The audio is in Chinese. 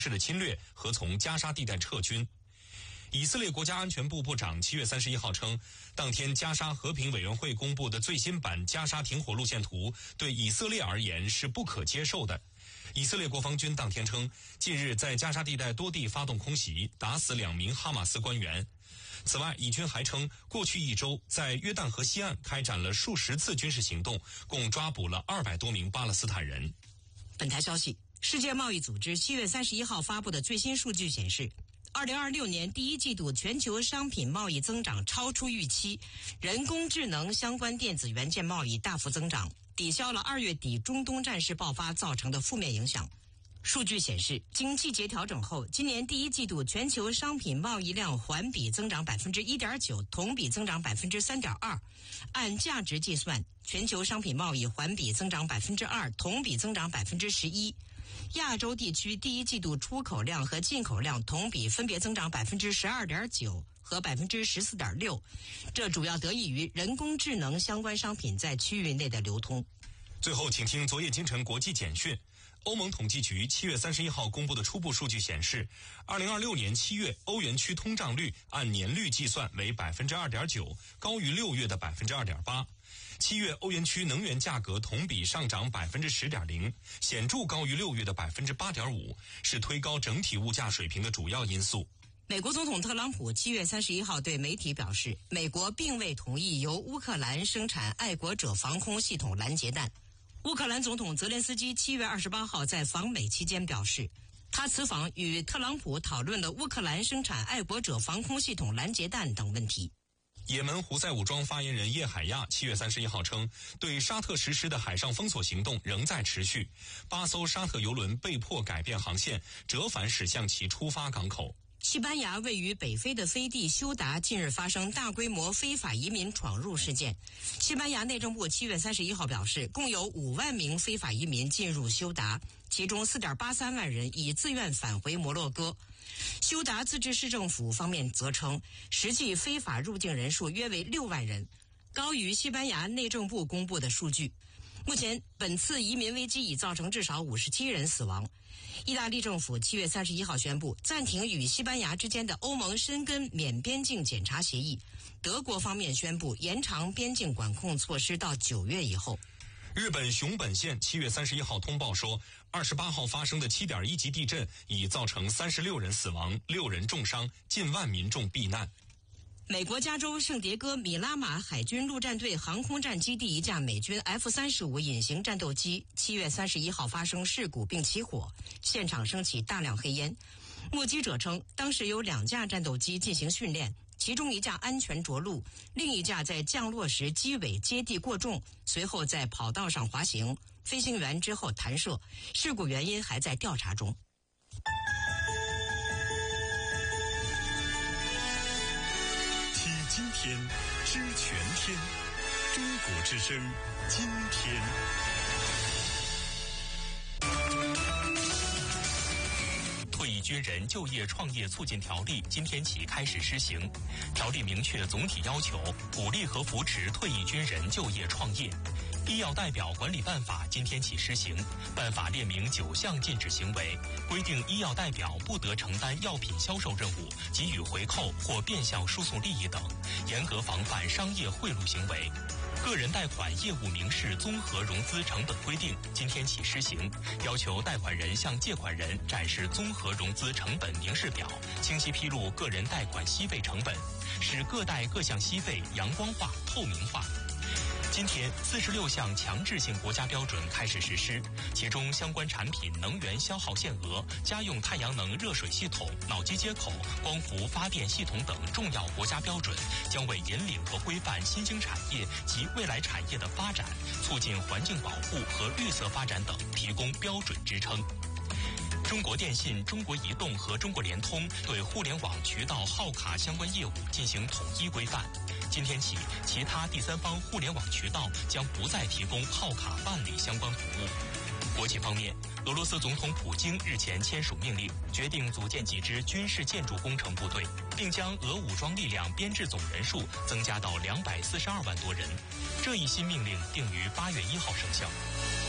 是的侵略和从加沙地带撤军。以色列国家安全部部长7月31号称，当天加沙和平委员会公布的最新版加沙停火路线图对以色列而言是不可接受的。以色列国防军当天称，近日在加沙地带多地发动空袭，打死2名哈马斯官员。此外，以军还称，过去1周在约旦河西岸开展了数十次军事行动，共抓捕了200多名巴勒斯坦人。 本台消息，世界贸易组织7月31号发布的最新数据显示，2026年第一季度全球商品贸易增长超出预期，人工智能相关电子元件贸易大幅增长，抵消了2月底中东战事爆发造成的负面影响。数据显示，经季节调整后，今年第一季度全球商品贸易量环比增长 1.9%， 同比增长 3.2%。按价值计算，全球商品贸易环比增长 2%， 同比增长 11%。亚洲地区第一季度出口量和进口量同比分别增长 12.9% 和 14.6%， 这主要得益于人工智能相关商品在区域内的流通。 最后，请听昨夜今晨国际简讯。欧盟统计局7月31号公布的初步数据显示，2026年7月欧元区通胀率按年率计算为 2.9%， 高于6月的 2.8%。7月欧元区能源价格同比上涨 10.0%， 显著高于6月的 8.5%， 是推高整体物价水平的主要因素。 美国总统特朗普7月31号对媒体表示，美国并未同意由乌克兰生产爱国者防空系统拦截弹。乌克兰总统泽连斯基7月28号在访美期间表示，他此访与特朗普讨论了乌克兰生产爱国者防空系统拦截弹等问题。 也门胡塞武装发言人叶海亚7月31号称，对沙特实施的海上封锁行动仍在持续，8艘沙特油轮被迫改变航线，折返驶向其出发港口。 西班牙位于北非的飞地休达近日发生大规模非法移民闯入事件。西班牙内政部7月31号表示，共有5万名非法移民进入休达，其中 4.83 万人已自愿返回摩洛哥。休达自治市政府方面则称，实际非法入境人数约为6万人，高于西班牙内政部公布的数据。目前，本次移民危机已造成至少57人死亡。意大利政府7月31号宣布暂停与西班牙之间的欧盟申根免边境检查协议。德国方面宣布延长边境管控措施到9月以后。 日本熊本县7月31号通报说，28号发生的7.1级地震已造成36人死亡，6人重伤，近万民众避难。 美国加州圣迭戈米拉马海军陆战队航空战基地一架美军 F-35 隐形战斗机7月31号发生事故并起火，现场升起大量黑烟。目击者称，当时有2架战斗机进行训练，其中1架安全着陆，另1架在降落时机尾接地过重，随后在跑道上滑行，飞行员之后弹射，事故原因还在调查中。 今天知全天，中国之声今天。 退役军人就业创业促进条例今天起开始施行。条例明确总体要求，鼓励和扶持退役军人就业创业。医药代表管理办法今天起施行，办法列明9项禁止行为，规定医药代表不得承担药品销售任务、给予回扣或变相输送利益等，严格防范商业贿赂行为。个人贷款业务明示综合融资成本规定今天起施行，要求贷款人向借款人展示综合融资成本明示表，清晰披露个人贷款息费成本，使各贷各项息费阳光化、透明化。今天46项强制性国家标准开始实施，其中相关产品能源消耗限额、家用太阳能热水系统、脑机接口、光伏发电系统等重要国家标准，将为引领和规范新兴产业及未来产业的发展，促进环境保护和绿色发展等提供标准支撑。中国电信、中国移动和中国联通对互联网渠道号卡相关业务进行统一规范。今天起，其他第三方互联网渠道将不再提供号卡办理相关服务。国际方面，俄罗斯总统普京日前签署命令，决定组建几支军事建筑工程部队，并将俄武装力量编制总人数增加到242万多人。这一新命令定于8月1号生效。